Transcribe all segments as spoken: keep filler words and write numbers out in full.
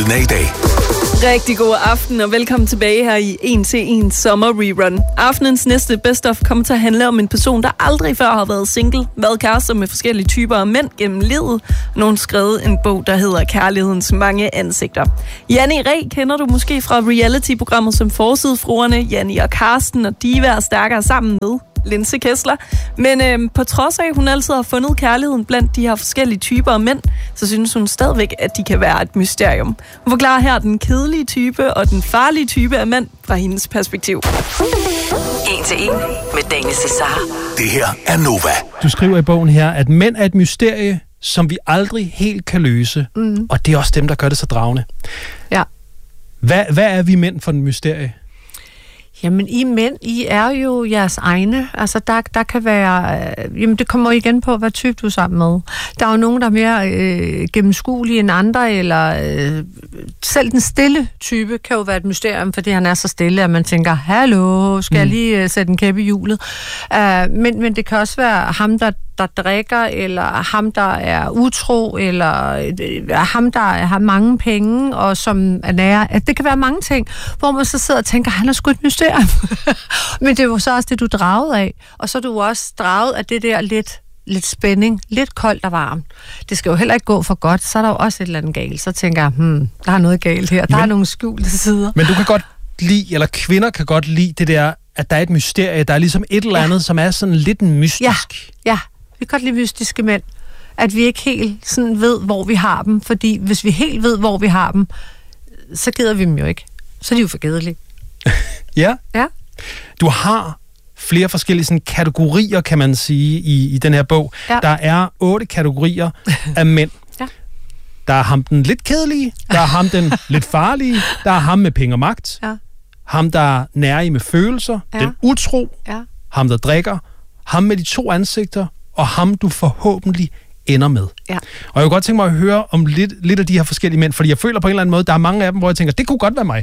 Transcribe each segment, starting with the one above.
Lyden af i dag. Rigtig god aften og velkommen tilbage her i en til en sommer rerun. Aftenens næste best of kommer til at handle om en person, der aldrig før har været single, været kærester med forskellige typer af mænd gennem livet. Nogen skrevet en bog, der hedder Kærlighedens mange ansigter. Janni Reh kender du måske fra reality-programmet som Forsidefruerne. Janni og Karsten og Diva er stærkere sammen med Linse Kessler. Men øhm, på trods af, at hun altid har fundet kærligheden blandt de her forskellige typer af mænd, så synes hun stadigvæk, at de kan være et mysterium. Hun forklarer her den kedelige type og den farlige type af mænd fra hendes perspektiv. En til en med Daniel Cesar. Det her er Nova. Du skriver i bogen her, at mænd er et mysterie, som vi aldrig helt kan løse. Mm. Og det er også dem, der gør det så dragende. Ja. Hvad, hvad er vi mænd for en mysterie? Jamen, I mænd, I er jo jeres egne. Altså, der, der kan være... Øh, jamen, det kommer igen på, hvad type du er sammen med. Der er jo nogen, der er mere øh, gennemskuelige end andre, eller øh, selv den stille type kan jo være et mysterium, fordi han er så stille, at man tænker, hallo, skal mm. jeg lige øh, sætte en kæppe i hjulet? Uh, men, men det kan også være ham, der der drikker, eller ham, der er utro, eller øh, ham, der har mange penge, og som er nære. Det kan være mange ting, hvor man så sidder og tænker, han er sgu et mysterium. Men det er jo så også det, du er draget af. Og så er du også draget af det der lidt, lidt spænding, lidt koldt og varmt. Det skal jo heller ikke gå for godt, så er der jo også et eller andet galt. Så tænker jeg, hmm, der er noget galt her. Der men, er nogle skjulte sider. Men du kan godt lide, eller kvinder kan godt lide det der, at der er et mysterie. Der er ligesom et eller andet, ja. som er sådan lidt mystisk. Ja, ja. Vi kan godt lide mystiske mænd. At vi ikke helt sådan ved, hvor vi har dem. Fordi hvis vi helt ved, hvor vi har dem, så gider vi dem jo ikke. Så er de jo for kedelige. Ja. Ja. Du har flere forskellige sådan, kategorier, kan man sige, i, i den her bog. Ja. Der er otte kategorier af mænd. Ja. Der er ham den lidt kedelige, der er ham den lidt farlige, der er ham med penge og magt, ja. ham der er nærige med følelser, ja. den utro, ja. ham der drikker, ham med de to ansigter, og ham du forhåbentlig ender med. Ja. Og jeg kunne godt tænke mig at høre om lidt, lidt af de her forskellige mænd, fordi jeg føler på en eller anden måde, der er mange af dem, hvor jeg tænker, det kunne godt være mig.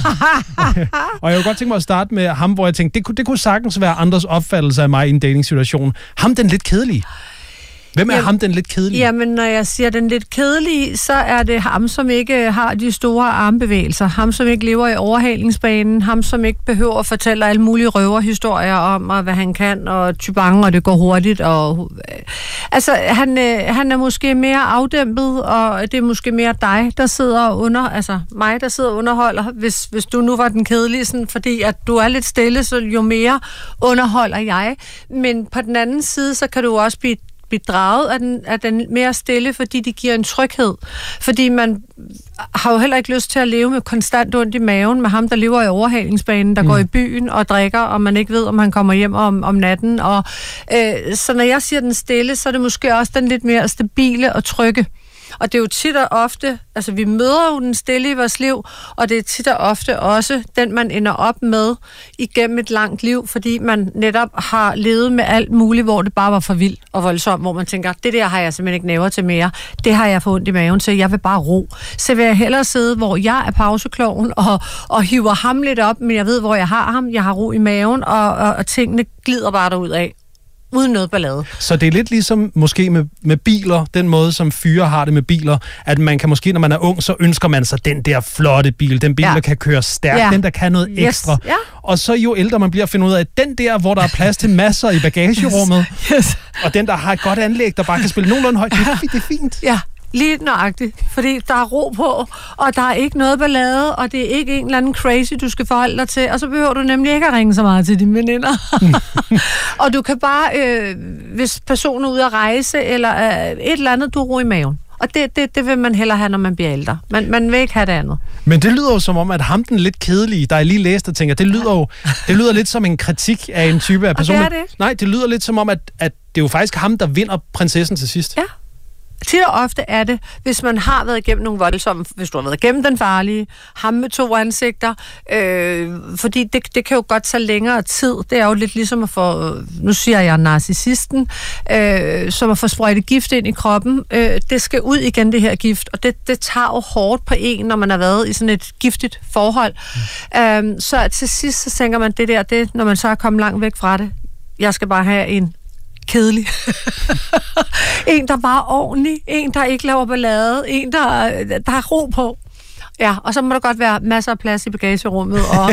Og jeg kunne godt tænke mig at starte med ham, hvor jeg tænker, det kunne, det kunne sagtens være andres opfattelse af mig i en dating-situation. Ham den lidt kedelige. Hvem er jamen, ham den lidt kedelige? Jamen, når jeg siger den lidt kedelige, så er det ham, som ikke har de store armbevægelser. Ham, som ikke lever i overhalingsbanen. Ham, som ikke behøver at fortælle alle mulige røverhistorier om, og hvad han kan, og tybange, og det går hurtigt. Og, altså, han, øh, han er måske mere afdæmpet, og det er måske mere dig, der sidder under, altså mig, der sidder og underholder, hvis, hvis du nu var den kedelige, sådan, fordi at du er lidt stille, så jo mere underholder jeg. Men på den anden side, så kan du også blive blive draget af den, af den mere stille, fordi de giver en tryghed. Fordi man har jo heller ikke lyst til at leve med konstant ondt i maven med ham, der lever i overhalingsbanen, der mm. går i byen og drikker, og man ikke ved, om han kommer hjem om, om natten. Og, øh, så når jeg siger den stille, så er det måske også den lidt mere stabile og trygge. Og det er jo tit og ofte, altså vi møder jo den stille i vores liv, og det er tit og ofte også den, man ender op med igennem et langt liv, fordi man netop har levet med alt muligt, hvor det bare var for vildt og voldsomt, hvor man tænker, det der har jeg simpelthen ikke næver til mere, det har jeg fået ondt i maven til, jeg vil bare ro. Så vil jeg hellere sidde, hvor jeg er pausekloven og, og hiver ham lidt op, men jeg ved, hvor jeg har ham, jeg har ro i maven, og, og, og tingene glider bare derud af. Uden noget ballade. Så det er lidt ligesom måske med, med biler, den måde som fyre har det med biler, at man kan måske, når man er ung, så ønsker man sig den der flotte bil, den bil, ja. der kan køre stærkt, ja. den der kan noget yes. ekstra. Ja. Og så jo ældre man bliver, at finde ud af, at den der, hvor der er plads til masser i bagagerummet, yes. Yes. og den, der har et godt anlæg, der bare kan spille nogenlunde højt, det er, det er fint. Ja. Lige nøjagtigt, fordi der er ro på, og der er ikke noget ballade, og det er ikke en eller anden crazy, du skal forholde dig til, og så behøver du nemlig ikke at ringe så meget til dine veninder. Og du kan bare, øh, hvis personen er ude at rejse, eller øh, et eller andet, du er ro i maven. Og det, det, det vil man hellere have, når man bliver ældre. Man, man vil ikke have det andet. Men det lyder jo som om, at ham den lidt kedelige, der jeg lige læste og tænker, det lyder jo det lyder lidt som en kritik af en type af person. Og det er det. Nej, det lyder lidt som om, at, at det er jo faktisk ham, der vinder prinsessen til sidst. Ja. Tit og ofte er det, hvis man har været igennem nogle voldsomme, hvis du har været igennem den farlige, ham med to ansigter, øh, fordi det, det kan jo godt tage længere tid. Det er jo lidt ligesom at få, nu siger jeg narcissisten, øh, som at få sprøjtet gift ind i kroppen. Øh, det skal ud igen, det her gift, og det, det tager jo hårdt på en, når man har været i sådan et giftigt forhold. Mm. Øh, så til sidst, så tænker man, det der, det, når man så er kommet langt væk fra det, jeg skal bare have en kedelig. En, der bare er ordentlig. En, der ikke laver ballade. En, der, der har ro på. Ja, og så må der godt være masser af plads i bagagerummet. Og,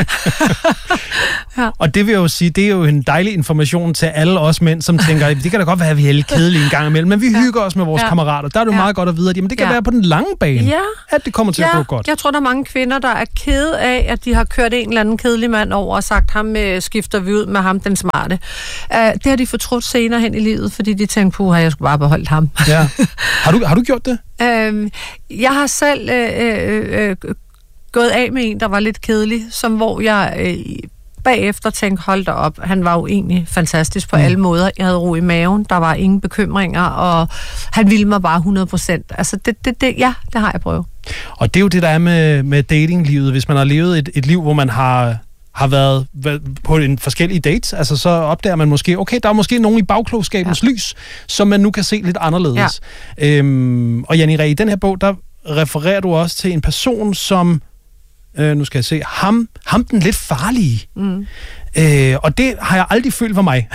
ja. og det vil jeg jo sige, det er jo en dejlig information til alle os mænd, som tænker, det kan da godt være, at vi er lidt kedelige en gang imellem, men vi ja. hygger os med vores ja. kammerater. Der er det jo ja. meget godt at vide, at jamen, det kan ja. være på den lange bane, ja. at det kommer til ja. at gå godt. Jeg tror, der er mange kvinder, der er kede af, at de har kørt en eller anden kedelig mand over og sagt, ham med, skifter vi ud med ham, den smarte. Uh, det har de fortrudt senere hen i livet, fordi de tænkte, puha, jeg skulle bare beholde ham. Ja. Har du, har du gjort det? Øhm, jeg har selv øh, øh, øh, gået af med en, der var lidt kedelig, som hvor jeg øh, bagefter tænkte, hold da op, han var jo egentlig fantastisk på mm. alle måder. Jeg havde ro i maven, der var ingen bekymringer, og han ville mig bare hundrede procent. Altså, det, det, det, ja, det har jeg prøvet. Og det er jo det, der er med, med datinglivet. Hvis man har levet et, et liv, hvor man har... har været på en forskellige dates, altså så opdager man måske, okay, der er måske nogen i bagklogskabens ja. lys, som man nu kan se lidt anderledes. Ja. Øhm, og Janni Reh, i den her bog, der refererer du også til en person, som, øh, nu skal jeg se, ham, ham den lidt farlige. Mm. Øh, og det har jeg aldrig følt for mig.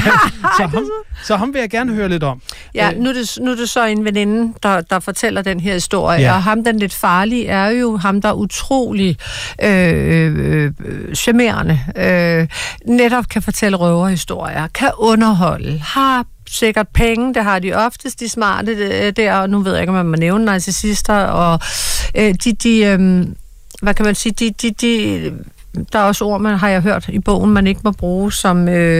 så, ham, så ham vil jeg gerne høre lidt om. Ja, nu er det, nu er det så en veninde, der, der fortæller den her historie, ja. og ham, den lidt farlige, er jo ham, der er utrolig øh, øh, charmerende, øh, netop kan fortælle røverhistorier, kan underholde, har sikkert penge, det har de oftest, de smarte der, og nu ved jeg ikke, om man må nævne narcissister, og øh, de, de øh, hvad kan man sige, de, de, de der er også ord, man har jeg hørt i bogen, man ikke må bruge som... Øh,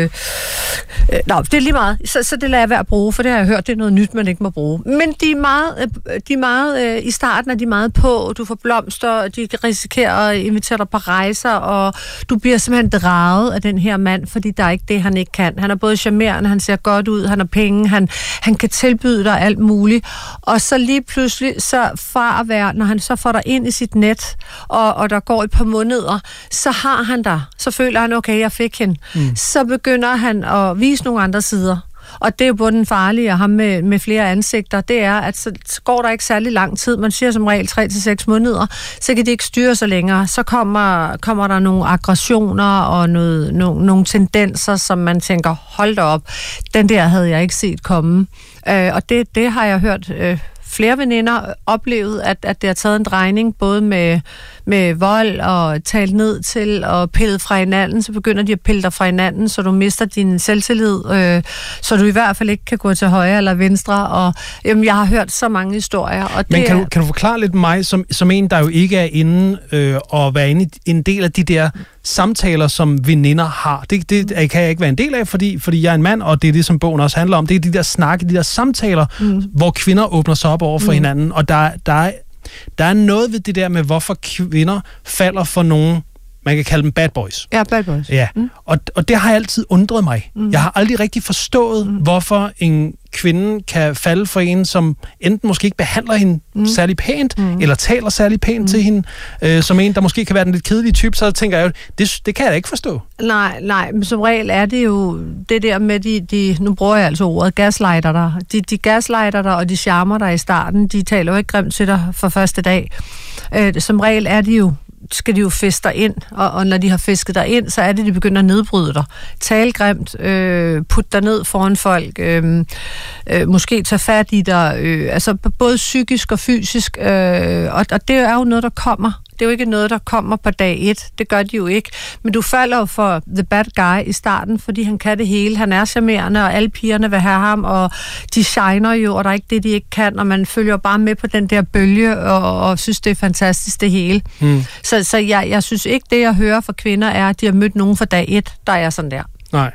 øh, nå, det er lige meget. Så, så det lader jeg være at bruge, for det har jeg hørt, det er noget nyt, man ikke må bruge. Men de er meget... Øh, de er meget øh, i starten er de meget på, du får blomster, de risikerer at invitere dig på rejser, og du bliver simpelthen draget af den her mand, fordi der er ikke det, han ikke kan. Han er både charmerende, han ser godt ud, han har penge, han, han kan tilbyde dig alt muligt. Og så lige pludselig, så fra at være, når han så får dig ind i sit net, og, og der går et par måneder, så har han der, så føler han, okay, jeg fik hende. Mm. Så begynder han at vise nogle andre sider. Og det er jo både den farlige, og ham med, med flere ansigter, det er, at så, så går der ikke særlig lang tid. Man siger som regel tre til seks måneder, så kan de ikke styre sig længere. Så kommer, kommer der nogle aggressioner og noget, no, nogle tendenser, som man tænker, hold da op, den der havde jeg ikke set komme. Øh, og det, det har jeg hørt... Øh, flere veninder oplevet, at, at det har taget en drejning, både med, med vold og talt ned til og pillet fra hinanden, så begynder de at pille dig fra hinanden, så du mister din selvtillid, øh, så du i hvert fald ikke kan gå til højre eller venstre. Og, jamen, jeg har hørt så mange historier. Og Men det kan, er, du, kan du forklare lidt mig, som, som en, der jo ikke er inde øh, og være inde i en del af de der samtaler, som veninder har. Det, det kan jeg ikke være en del af, fordi, fordi jeg er en mand, og det er det, som bogen også handler om. Det er de der snakke, de der samtaler, mm. hvor kvinder åbner sig op over for mm. hinanden. Og der, der, er, der er noget ved det der med, hvorfor kvinder falder for nogen, man kan kalde dem bad boys. Ja, bad boys. Ja, mm. og, og det har altid undret mig. Mm. Jeg har aldrig rigtig forstået, mm. hvorfor en kvinde kan falde for en, som enten måske ikke behandler hende mm. særlig pænt, mm. eller taler særlig pænt mm. til hende, øh, som en, der måske kan være den lidt kedelige type, så tænker jeg jo, det, det kan jeg da ikke forstå. Nej, nej, men som regel er det jo det der med, de, de nu bruger jeg altså ordet, gaslighter dig. De, de gaslighter dig, og de charmer dig i starten, de taler jo ikke grimt til dig for første dag. Øh, som regel er de jo skal de jo fiske dig ind, og, og når de har fisket dig ind, så er det, de begynder at nedbryde dig. Tale grimt, øh, putte dig ned foran folk, øh, øh, måske tage fat i dig, øh, altså både psykisk og fysisk, øh, og, og det er jo noget, der kommer. Det er jo ikke noget, der kommer på dag et. Det gør de jo ikke. Men du falder jo for the bad guy i starten, fordi han kan det hele. Han er charmerende, og alle pigerne vil have ham, og de shiner jo, og der er ikke det, de ikke kan, og man følger bare med på den der bølge, og, og synes, det er fantastisk, det hele. Mm. Så, så jeg, jeg synes ikke, det jeg hører fra kvinder er, at de har mødt nogen fra dag et, der er sådan der. Nej.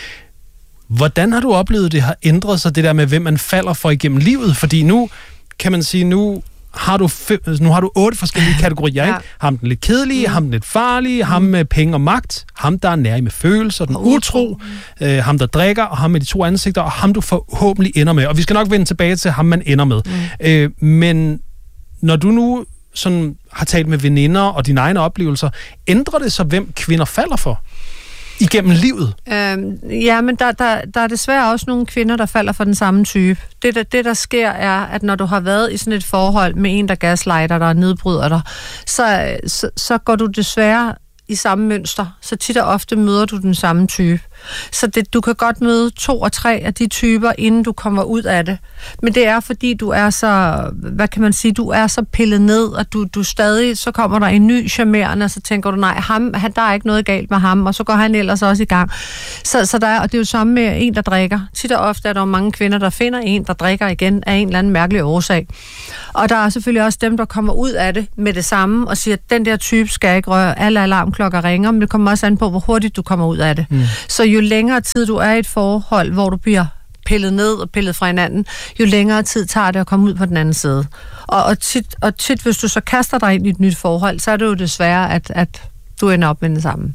Hvordan har du oplevet, det har ændret sig, det der med, hvem man falder for igennem livet? Fordi nu, kan man sige, nu... Har du, fem, nu har du otte forskellige kategorier, ja. Ikke? Ham den lidt kedelige, mm. ham den lidt farlige, mm. ham med penge og magt, ham der er nær med følelser, den og utro, øh, ham der drikker, og ham med de to ansigter, og ham du forhåbentlig ender med. Og vi skal nok vende tilbage til ham, man ender med. Mm. Øh, men når du nu sådan har talt med veninder og dine egne oplevelser, ændrer det så, hvem kvinder falder for? Igennem livet? Øhm, ja, men der, der, der er desværre også nogle kvinder, der falder for den samme type. Det der, det, der sker, er, at når du har været i sådan et forhold med en, der gaslighter dig og nedbryder dig, så, så, så går du desværre i samme mønster. Så tit og ofte møder du den samme type. Så det, du kan godt møde to og tre af de typer, inden du kommer ud af det. Men det er, fordi du er så, hvad kan man sige, du er så pillet ned, og du, du stadig, så kommer der en ny charmerende, og så tænker du, nej, ham, han, der er ikke noget galt med ham, og så går han ellers også i gang. Så, så der er, og det er jo samme med en, der drikker. Tit og ofte er der mange kvinder, der finder en, der drikker igen af en eller anden mærkelig årsag. Og der er selvfølgelig også dem, der kommer ud af det med det samme, og siger, at den der type skal ikke røre, alle alarmklokker ringer, men det kommer også an på, hvor hurtigt du kommer ud af det. Mm. Så jo længere tid du er i et forhold, hvor du bliver pillet ned og pillet fra hinanden, jo længere tid tager det at komme ud på den anden side. Og, og, tit, og tit, hvis du så kaster dig ind i et nyt forhold, så er det jo desværre, at, at du ender op med det samme.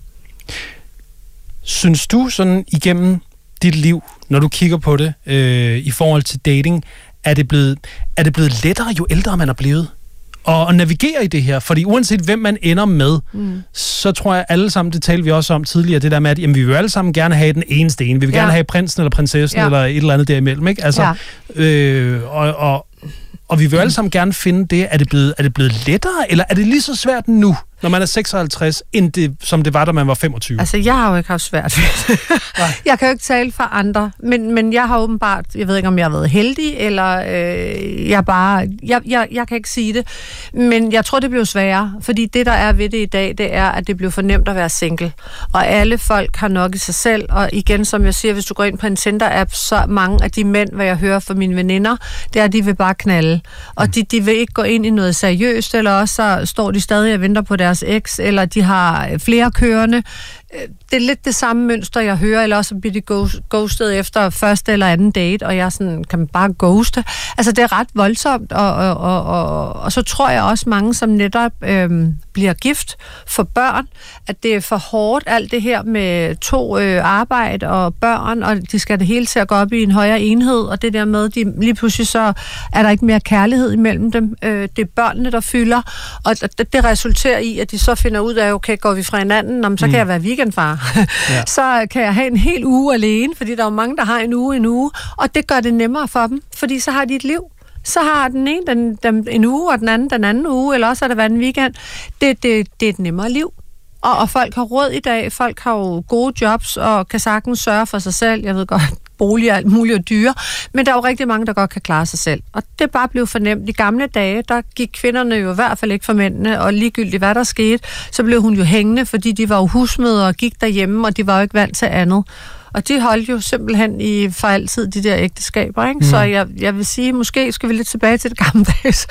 Synes du sådan igennem dit liv, når du kigger på det, øh, i forhold til dating, er det, blevet, er det blevet lettere, jo ældre man er blevet? Og at navigere i det her, fordi uanset hvem man ender med, mm. så tror jeg alle sammen, det talte vi også om tidligere, det der med, at jamen, vi vil alle sammen gerne have den eneste ene. Vi vil ja. gerne have prinsen eller prinsessen ja. eller et eller andet derimellem, ikke? Altså, ja. øh, og, og, og vi vil alle sammen gerne finde det. Er det, blevet, er det blevet lettere, eller er det lige så svært nu, når man er seksoghalvtreds, end det, som det var, da man var femogtyve? Altså, jeg har jo ikke haft svært ved det. Jeg kan jo ikke tale for andre, men, men jeg har åbenbart, jeg ved ikke, om jeg har været heldig, eller øh, jeg bare, jeg, jeg, jeg kan ikke sige det, men jeg tror, det bliver sværere, fordi det, der er ved det i dag, det er, at det bliver for nemt at være single, og alle folk har nok i sig selv, og igen, som jeg siger, hvis du går ind på en Tinder-app, så mange af de mænd, hvad jeg hører fra mine veninder, det er, at de vil bare knalde, og de, de vil ikke gå ind i noget seriøst, eller også så står de stadig og venter på deres eks, eller de har flere kørende. Det er lidt det samme mønster, jeg hører, eller også bliver de ghostet efter første eller anden date, og jeg sådan, kan man bare ghoste? Altså, det er ret voldsomt, og, og, og, og, og så tror jeg også mange, som netop øhm, bliver gift for børn, at det er for hårdt, alt det her med to øh, arbejde og børn, og de skal det hele til at gå op i en højere enhed, og det der med, de, lige pludselig så er der ikke mere kærlighed imellem dem. Øh, det er børnene, der fylder, og det, det resulterer i, at de så finder ud af, okay, går vi fra hinanden, jamen, så kan mm. jeg være weekendfar. Ja. Så kan jeg have en hel uge alene, fordi der er mange, der har en uge en uge, og det gør det nemmere for dem, fordi så har de et liv. Så har den ene den, den, en uge, og den anden den anden uge, eller også har det været en weekend. Det, det, det er et nemmere liv. Og, og folk har råd i dag, folk har jo gode jobs, og kan sagtens sørge for sig selv. Jeg ved godt, boliger er alt muligt og dyre, men der er jo rigtig mange, der godt kan klare sig selv. Og det er bare blevet fornemt. I gamle dage, der gik kvinderne jo i hvert fald ikke for mændene, og ligegyldigt hvad der skete, så blev hun jo hængende, fordi de var jo husmødre og gik derhjemme, og de var jo ikke vant til andet. Og de holdt jo simpelthen i for altid de der ægteskaber, ikke? Mm. Så jeg, jeg vil sige, måske skal vi lidt tilbage til det gamle dags.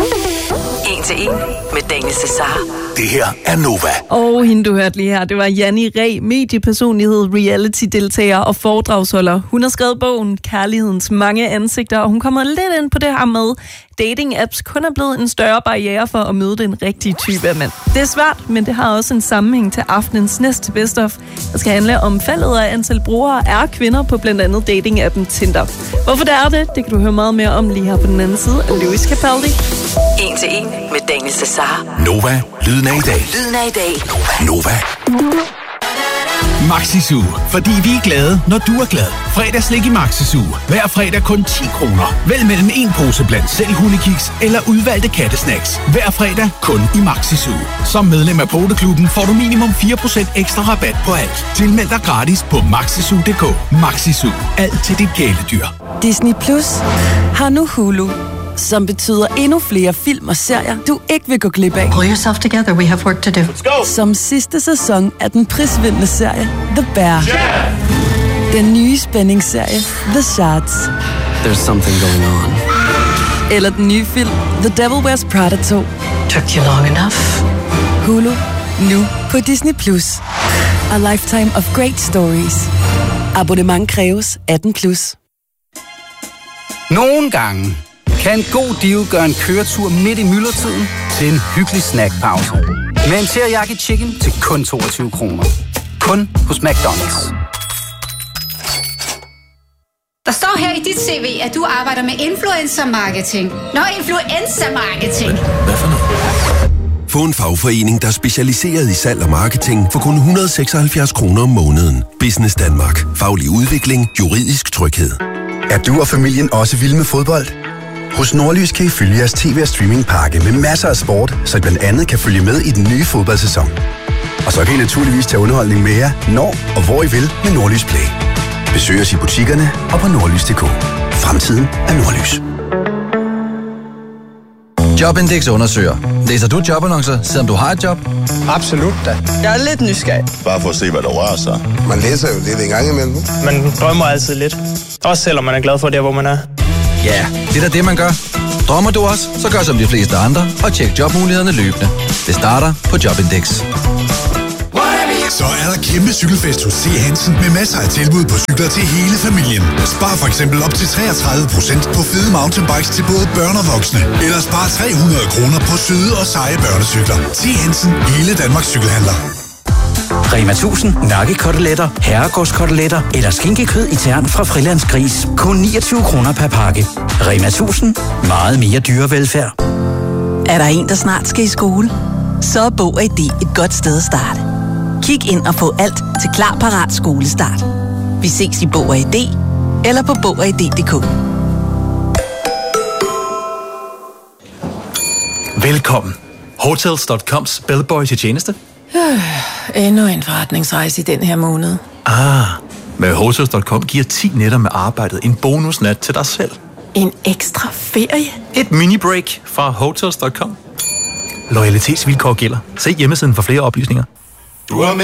En til en med Daniel Cesar. Det her er Nova. Og hende, du hørte lige her, det var Janni Reh, mediepersonlighed, reality-deltager og foredragsholder. Hun har skrevet bogen Kærlighedens mange ansigter, og hun kommer lidt ind på det her med, dating-apps kun er blevet en større barriere for at møde den rigtige type af mand. Det er svært, men det har også en sammenhæng til aftenens næste best of, der skal handle om faldet af antal brugere er kvinder på blandt andet dating-appen Tinder. Hvorfor det er det, det kan du høre meget mere om lige her på den anden side af Lewis Capaldi. En til en med Daniel Cesar. Nova, lyden af i dag. Lyden af i dag. Nova. Maxi-Zoo, fordi vi er glade, når du er glad. Fredagslik i Maxi-Zoo. Hver fredag kun ti kroner. Vælg mellem en pose blandt selv hundekiks eller udvalgte kattesnacks. Hver fredag kun i Maxi-Zoo. Som medlem af Poteklubben får du minimum fire procent ekstra rabat på alt. Tilmeld dig gratis på maxizoo punktum d k. Maxi-Zoo. Alt til dit kæledyr. Disney Plus har nu Hulu, som betyder endnu flere film og serier, du ikke vil gå glip af. Pull yourself together, we have work to do. Let's go. Som sidste sæson af den prisvindende serie The Bear. Yeah. Den nye spændingsserie The Shards. There's something going on. Eller den nye film The Devil Wears Prada to. Took you long enough. Hulu, nu på Disney Plus. A lifetime of great stories. Abonnement kræves atten plus. Nogle gange kan en god deal gøre en køretur midt i myldretiden til en hyggelig snackpause. Med en teriyaki chicken til kun toogtyve kroner. Kun hos McDonald's. Der står her i dit C V, at du arbejder med influencer marketing. Nå, influencer marketing. Hvad for noget? Få en fagforening, der er specialiseret i salg og marketing for kun et hundrede og seksoghalvfjerds kroner om måneden. Business Danmark. Faglig udvikling. Juridisk tryghed. Er du og familien også vilde med fodbold? Hos Nordlys kan I følge jeres tv- og streamingpakke med masser af sport, så I blandt andet kan følge med i den nye fodboldsæson. Og så kan I naturligvis tage underholdning med jer, når og hvor I vil med Nordlys Play. Besøg os i butikkerne og på nordlys punktum d k. Fremtiden er Nordlys. Jobindex undersøger. Læser du jobannoncer, selvom du har et job? Absolut da. Jeg er lidt nysgerrig. Bare for at se, hvad der rører sig. Man læser jo lidt en gang imellem. Man drømmer altid lidt. Også selvom man er glad for det, hvor man er. Ja, det er da det, man gør. Drømmer du også, så gør som de fleste andre og tjek jobmulighederne løbende. Det starter på Jobindex. Så er der kæmpe cykelfest hos C. Hansen med masser af tilbud på cykler til hele familien. Spar for eksempel op til treogtredive procent på fede mountainbikes til både børn og voksne. Eller spar tre hundrede kroner på søde og seje børnecykler. C. Hansen, hele Danmarks cykelhandler. Rema tusind nakkekoteletter, herregårdskoteletter eller skinkekød i tern fra Frilandsgris. Kun niogtyve kroner per pakke. Rema tusind. Meget mere dyrevelfærd. Er der en, der snart skal i skole? Så er Bog og I D et godt sted at starte. Kig ind og få alt til klar, parat skolestart. Vi ses i Bog og I D eller på bog og i d punktum d k. Velkommen. Hotels punktum coms bellboy til tjeneste. Øh, endnu en forretningsrejse i den her måned. Ah, med Hotels punktum com giver ti nætter med arbejdet en bonusnat til dig selv. En ekstra ferie? Et mini-break fra Hotels punktum com. Loyalitetsvilkår gælder. Se hjemmesiden for flere oplysninger. Du har